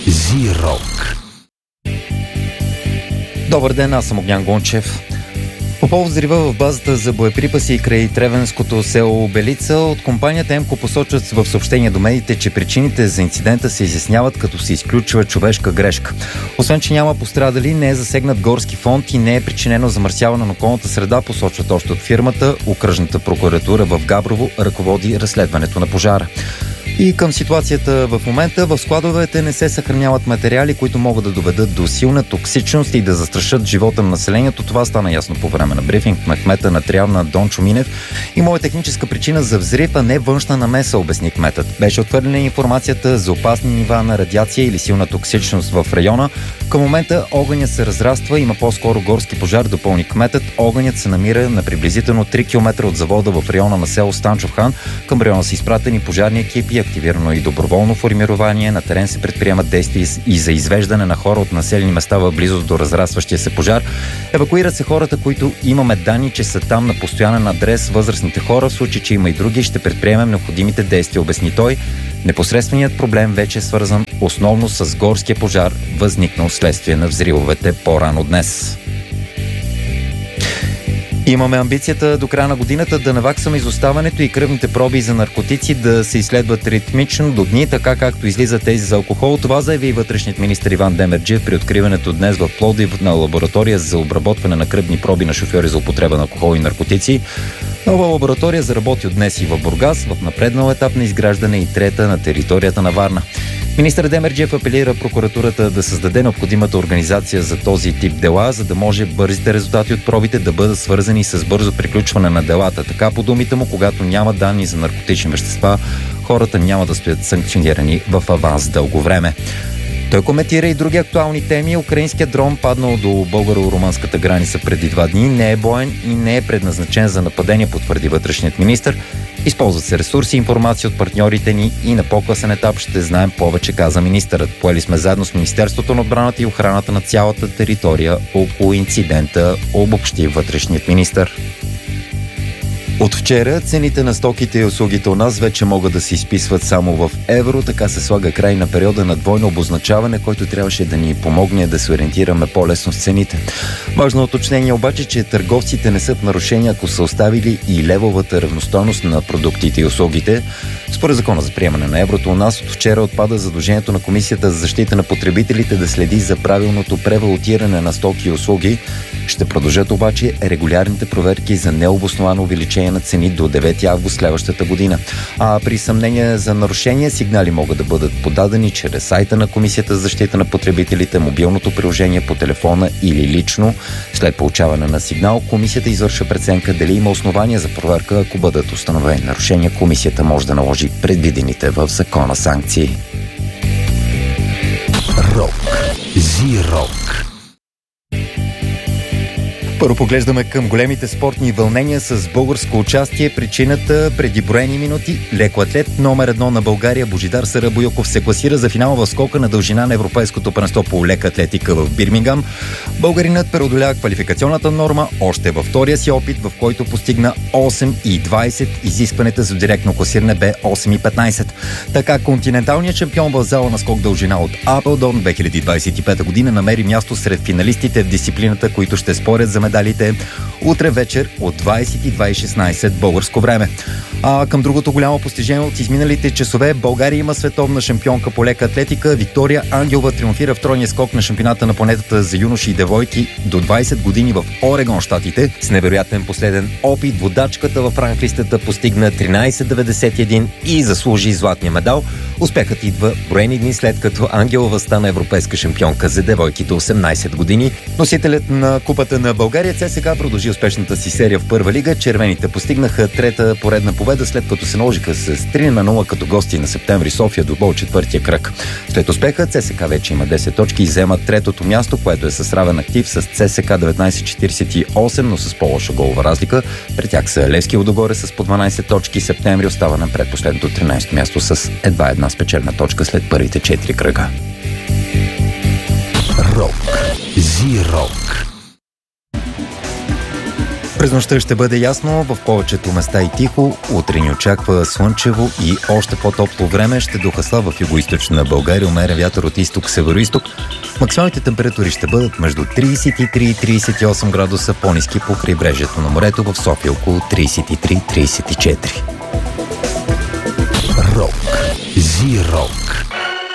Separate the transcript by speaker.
Speaker 1: Зирок.
Speaker 2: Добър ден, аз съм Огнян Гончев. По повод взрива в базата за боеприпаси край Тревенското село Белица, от компанията ЕМКО посочват в съобщение до медиите, че причините за инцидента се изясняват, като се изключва човешка грешка. Освен, че няма пострадали, не е засегнат горски фонд и не е причинено замърсяване на околната среда, посочват още от фирмата. Окръжната прокуратура в Габрово ръководи разследването на пожара. И към ситуацията в момента, в складовете не се съхраняват материали, които могат да доведат до силна токсичност и да застрашат живота на населението. Това стана ясно по време на брифинг на кмета на Трявна Дончо Минев. И моя техническа причина за взрив, а не външна намеса, обясни кметът. Беше отхвърлена информацията за опасни нива на радиация или силна токсичност в района. Към момента огънят се разраства, има по-скоро горски пожар, допълни кметът. Огънят се намира на приблизително 3 км от завода в района на село Станчов хан. Към района са изпратени пожарни екипи, активирано и доброволно формирование. На терен се предприемат действия и за извеждане на хора от населени места в близост до разрастващия се пожар. Евакуират се хората, които имаме данни, че са там на постоянен адрес. Възрастните хора, в случай, че има и други, ще предприемем необходимите действия, обясни той. Непосредственият проблем вече е свързан основно с горския пожар, възникнал следствие на взривовете по-рано днес. Имаме амбицията до края на годината да наваксаме изоставането и кръвните проби за наркотици да се изследват ритмично до дни, така както излизат тези за алкохол. Това заяви вътрешният министър Иван Демерджиев при откриването днес в Пловдив на лаборатория за обработване на кръвни проби на шофьори за употреба на алкохол и наркотици. Нова лаборатория заработи от днес и в Бургас, в напреднал етап на изграждане и трета на територията на Варна. Министър Демерджиев апелира прокуратурата да създаде необходимата организация за този тип дела, за да може бързите резултати от пробите да бъдат свързани с бързо приключване на делата. Така, по думите му, когато няма данни за наркотични вещества, хората няма да стоят санкционирани в аванс дълго време. Той коментира и други актуални теми. Украинският дрон, паднал до българо-румънската граница преди 2 дни, не е боен и не е предназначен за нападение, потвърди вътрешният министър. Използват се ресурси и информация от партньорите ни и на по-късен етап ще знаем повече, каза министърът. Поели сме заедно с Министерството на отбраната и охраната на цялата територия около инцидента, обобщи вътрешният министър. От вчера цените на стоките и услугите у нас вече могат да се изписват само в евро, така се слага край на периода на двойно обозначаване, който трябваше да ни помогне да се ориентираме по-лесно с цените. Важно уточнение обаче, че търговците не са в нарушение, ако са оставили и левовата равностойност на продуктите и услугите. Според закона за приемане на еврото у нас от вчера отпада задължението на Комисията за защита на потребителите да следи за правилното превалутиране на стоки и услуги. Ще продължат обаче регулярните проверки за необосновано увеличение на цени до 9 август следващата година. А при съмнение за нарушение, сигнали могат да бъдат подадени чрез сайта на Комисията за защита на потребителите, мобилното приложение по телефона или лично. След получаване на сигнал, Комисията извършва преценка дали има основания за проверка. Ако бъдат установени нарушения, Комисията може да наложи предвидените в закона санкции.
Speaker 1: Рок. Зирок.
Speaker 2: Първо поглеждаме към големите спортни вълнения с българско участие. Причината преди броени минути лекоатлет номер 1 на България Божидар Сарабойоков се класира за финал в скока на дължина на Европейското първенство по лека атлетика в Бирмингам. Българинът преодоля квалификационната норма още във втория си опит, в който постигна 8,20. Изискването за директно класиране бе 8,15. Така континенталният шампион в зала на скок дължина от Апелдон 2025 година намери място сред финалистите в дисциплината, които ще спорят за медалите утре вечер от 22:16 българско време. А към другото голямо постижение от изминалите часове, България има световна шампионка по лека атлетика. Виктория Ангелова триумфира в тройния скок на шампионата на планетата за юноши и девойки до 20 години в Орегон, щатите. С невероятен последен опит водачката в ранглистата постигна 13,91 и заслужи златния медал. Успехът идва броени дни след като Ангелова стана европейска шампионка за девойките 18 години. Носителят на Купата на България ЦСКА продължи успешната си серия в първа лига. Червените постигнаха трета поредна победа, след като се наложиха с 3-0 като гости на Септември София до бол четвъртия кръг. След успеха ЦСКА вече има 10 точки и взема третото място, което е с равен актив с ЦСКА 19-48, но с по-лоша голова разлика. При тях са Левски Лудогорец с по 12 точки. Септември остава на предпоследното 13 място с едва една спечелена точка след първите 4 кръга.
Speaker 1: Рок. Зирок.
Speaker 2: През нощта ще бъде ясно, в повечето места и тихо. Утре ни очаква слънчево и още по-топло време. Ще духа слаб в югоизточна България, умерен вятър от изток-североизток. Максималните температури ще бъдат между 33 и 38 градуса, по-ниски по крайбрежието на морето, в София около 33-34.
Speaker 1: Рок. Зи-рок.